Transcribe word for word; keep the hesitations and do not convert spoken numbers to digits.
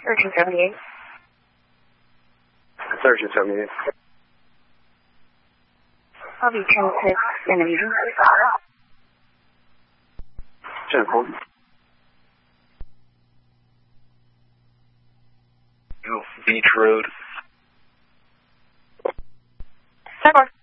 thirteen seventy-eight. thirteen seventy-eight. I'll be ten six in the meeting. ten four. Beach Road. ten four.